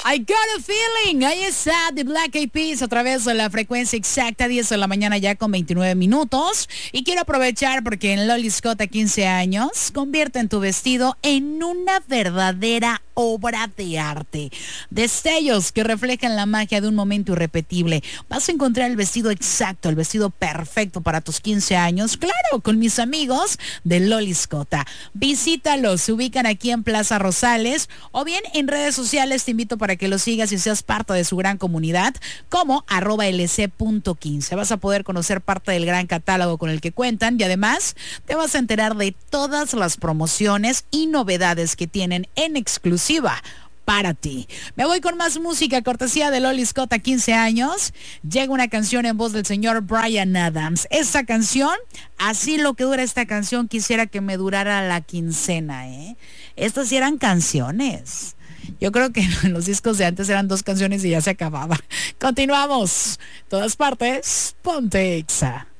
I got a feeling. Ahí está The Black Eyed Peas a través de la frecuencia exacta, 10 de la mañana ya con 29 minutos. Y quiero aprovechar porque en Loli Scott a 15 años convierten tu vestido en una verdadera obra de arte. Destellos que reflejan la magia de un momento irrepetible. Vas a encontrar el vestido exacto, el vestido perfecto para tus 15 años. Claro, con mis amigos de Loli Scott. Visítalos, se ubican aquí en Plaza Rosales o bien en redes sociales. Te invito para que los sigas y seas parte de su gran comunidad como @lc.15. Vas a poder conocer parte del gran catálogo con el que cuentan y además te vas a enterar de todas las promociones y novedades que tienen en exclusiva para ti. Me voy con más música, cortesía de Loli Scott a 15 años. Llega una canción en voz del señor Bryan Adams. Esa canción, así lo que dura esta canción, quisiera que me durara la quincena, ¿eh? Estas sí eran canciones. Yo creo que en los discos de antes eran 2 canciones y ya se acababa. Continuamos. Todas partes, ponte Exa.